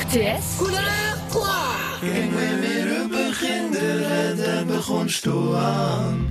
RTS. Goederen, klaar. Kijk, we weer begin de redden begon stoan.